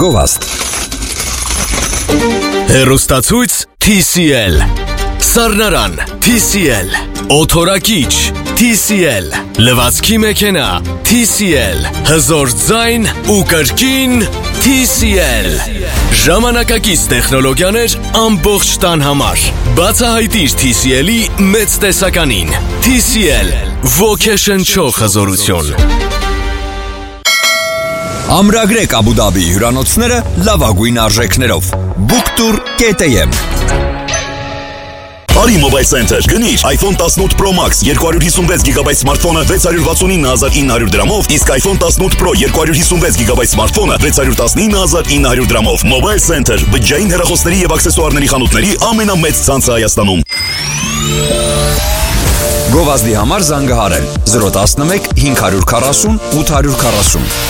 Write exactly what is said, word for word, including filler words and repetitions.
Գովաստ Հեռուստացույց Թի Սի Էլ Սառնարան Թի Սի Էլ Օթորակիչ Թի Սի Էլ Լվացքի մեքենա Թի Սի Էլ Հզոր ձայն ու կրկին Թի Սի Էլ Ժամանակակից տեխնոլոգիաներ ամբողջ տան համար Բացահայտիր Թի Սի Էլ-ի մեծ տեսականին Թի Սի Էլ ոգեշնչող հզորություն Ամրագրեք Աբու Դաբիի հյուրանոցները լավագույն արժեքներով Booktour կետ էյ էմ Արի Mobile Center, գնիր iPhone տասնութ Pro Max երկու հարյուր հիսունվեց գիգաբայթ սմարթֆոնը վեց հարյուր վաթսունինը հազար ինը հարյուր դրամով, իսկ iPhone տասնութ Pro երկու հարյուր հիսունվեց գիգաբայթ սմարթֆոնը վեց հարյուր տասնինը հազար ինը հարյուր դրամով։ Mobile Center, բջջային հեռախոսների եւ աքսեսուարների խանութների ամենամեծ ցանցը Հայաստանում։ Գովազդի համար զանգահարել զրո տասնմեկ հինգ հարյուր քառասուն ութ հարյուր քառասուն